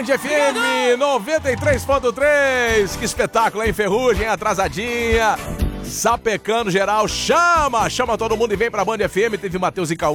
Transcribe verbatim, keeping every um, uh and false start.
Band F M noventa e três ponto três. Que espetáculo, hein? Ferrugem atrasadinha, sapecando geral. Chama, chama todo mundo e vem pra Band F M. Teve Matheus e Cauã